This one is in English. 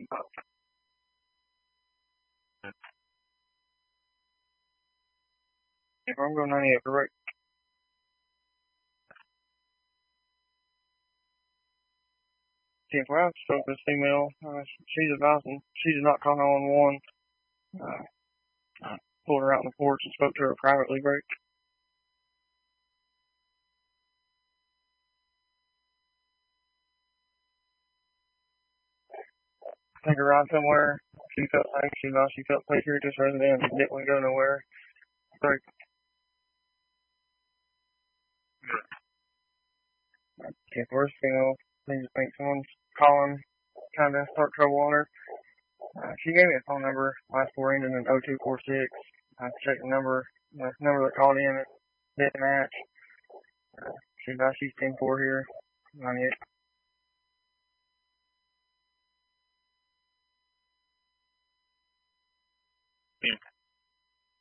If I'm going 98 for right. If I spoke to this female, she's advising she did not call 911. I pulled her out on the porch and spoke to her privately, break. Take a ride somewhere. She felt safe. She felt safe here at this residence and didn't want to go nowhere. Break. If worst female, they just think someone's calling, trying to start trouble on her. She gave me a phone number, last four ending in 0246. I checked the number that called in, it didn't match. She advised she's 10-4 here, 98.